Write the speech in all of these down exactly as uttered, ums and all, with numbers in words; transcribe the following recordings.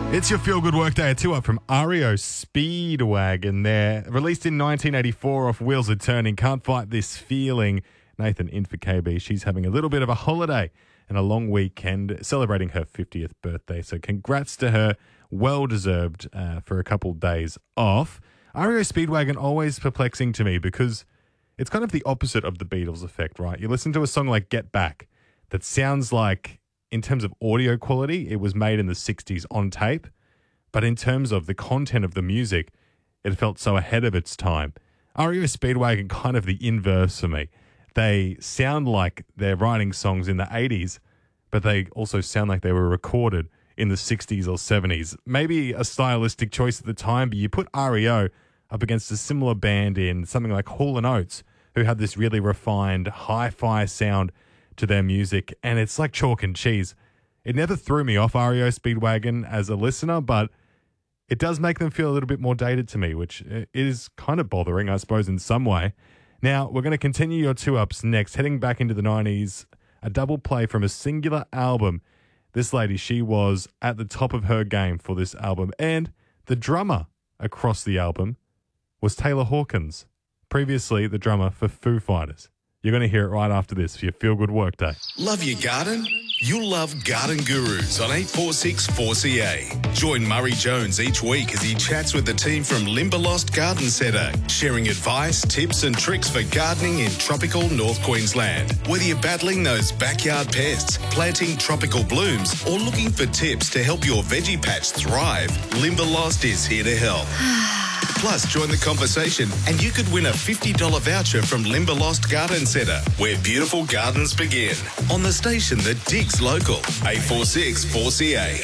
It's your feel-good workday, a two-up from R E O Speedwagon there. Released in nineteen eighty-four off Wheels Are Turning, Can't Fight This Feeling. Nathan in for K B. She's having a little bit of a holiday and a long weekend celebrating her fiftieth birthday. So congrats to her. Well-deserved uh, for a couple days off. R E O Speedwagon always perplexing to me because it's kind of the opposite of the Beatles effect, right? You listen to a song like Get Back that sounds like, in terms of audio quality, it was made in the sixties on tape. But in terms of the content of the music, it felt so ahead of its time. R E O Speedwagon kind of the inverse for me. They sound like they're writing songs in the eighties, but they also sound like they were recorded in the sixties or seventies. Maybe a stylistic choice at the time, but you put R E O up against a similar band in something like Hall and Oates, who had this really refined hi-fi sound to their music, and it's like chalk and cheese. It never threw me off R E O Speedwagon as a listener, but it does make them feel a little bit more dated to me, which is kind of bothering, I suppose, in some way. Now, we're going to continue your two-ups next, heading back into the nineties, a double play from a singular album. This lady, she was at the top of her game for this album, and the drummer across the album was Taylor Hawkins, previously the drummer for Foo Fighters. You're going to hear it right after this for your Feel Good Workday. Love your garden? You'll love Garden Gurus on eight four six four C A. Join Murray Jones each week as he chats with the team from Limberlost Garden Centre, sharing advice, tips and tricks for gardening in tropical North Queensland. Whether you're battling those backyard pests, planting tropical blooms or looking for tips to help your veggie patch thrive, Limberlost is here to help. Plus, join the conversation and you could win a fifty dollars voucher from Limberlost Garden Centre, where beautiful gardens begin. On the station that digs local, eight four six four C A.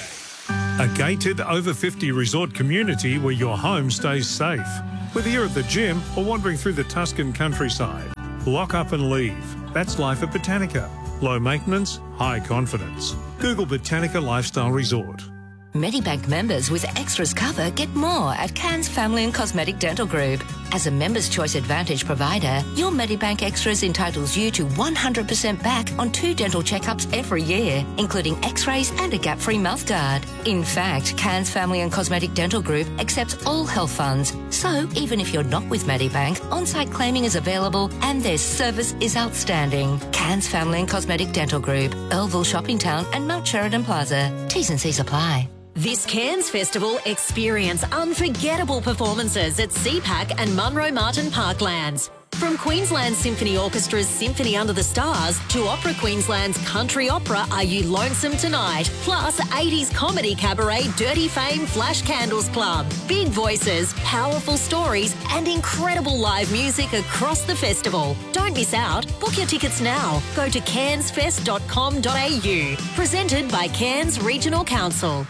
A gated over fifty resort community where your home stays safe. Whether you're at the gym or wandering through the Tuscan countryside, lock up and leave. That's life at Botanica. Low maintenance, high confidence. Google Botanica Lifestyle Resort. Medibank members with extras cover get more at Cairns Family and Cosmetic Dental Group. As a Members' Choice Advantage provider, your Medibank Extras entitles you to one hundred percent back on two dental checkups every year, including x-rays and a gap-free mouth guard. In fact, Cairns Family and Cosmetic Dental Group accepts all health funds, so even if you're not with Medibank, on-site claiming is available and their service is outstanding. Cairns Family and Cosmetic Dental Group, Earlville Shopping Town and Mount Sheridan Plaza. T's and C's apply. This Cairns Festival, experience unforgettable performances at C PAC and Munro Martin Parklands. From Queensland Symphony Orchestra's Symphony Under the Stars to Opera Queensland's country opera Are You Lonesome Tonight, plus eighties comedy cabaret Dirty Fame Flash Candles Club. Big voices, powerful stories and incredible live music across the festival. Don't miss out. Book your tickets now. Go to cairns fest dot com dot a u. Presented by Cairns Regional Council.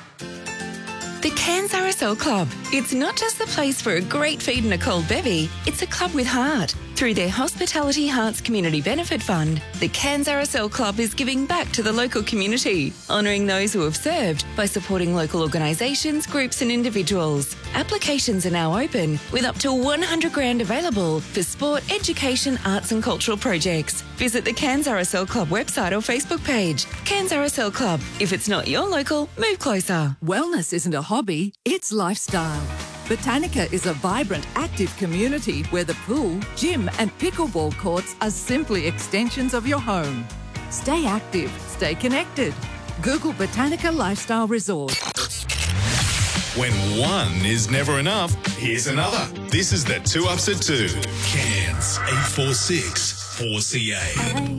The Cairns R S L Club. It's not just the place for a great feed and a cold bevy, it's a club with heart. Through their Hospitality Hearts Community Benefit Fund, the Cairns R S L Club is giving back to the local community, honouring those who have served by supporting local organisations, groups and individuals. Applications are now open, with up to one hundred grand available for sport, education, arts and cultural projects. Visit the Cairns R S L Club website or Facebook page. Cairns R S L Club. If it's not your local, move closer. Wellness isn't a hobby, it's lifestyle. Botanica is a vibrant, active community where the pool, gym and pickleball courts are simply extensions of your home. Stay active, stay connected. Google Botanica Lifestyle Resort. When one is never enough, here's another. This is the Two Ups at Two. Cairns, eight four six four C A.